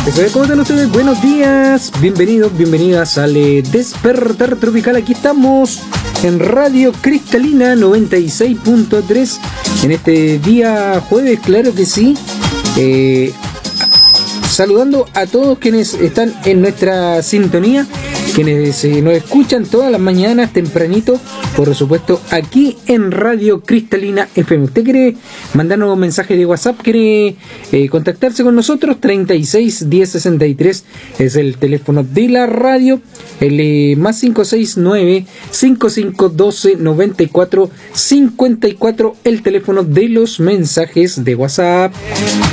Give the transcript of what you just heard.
¿Cómo están ustedes? Buenos días, bienvenidos, bienvenidas al Despertar Tropical. Aquí estamos en Radio Cristalina 96.3 en este día jueves, claro que sí. Saludando a todos quienes están en nuestra sintonía, quienes nos escuchan todas las mañanas tempranito, por supuesto, aquí en Radio Cristalina FM. ¿Usted quiere mandarnos un mensaje de WhatsApp? ¿Quiere contactarse con nosotros? 36 10 63 es el teléfono de la radio. El más 569 5512 94 54 el teléfono de los mensajes de WhatsApp.